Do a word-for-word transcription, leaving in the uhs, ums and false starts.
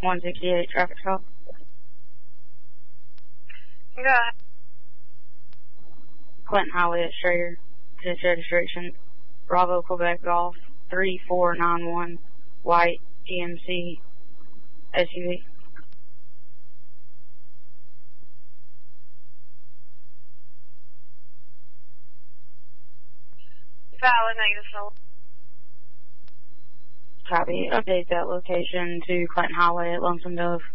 one sixty-eight, traffic stop. Go ahead. Clinton Highway at Strayer. This registration, Bravo, Quebec Golf, three four nine one, white G M C S U V. Valid, negative soul. Copy. Update that location to Clinton Highway at Lonesome Dove.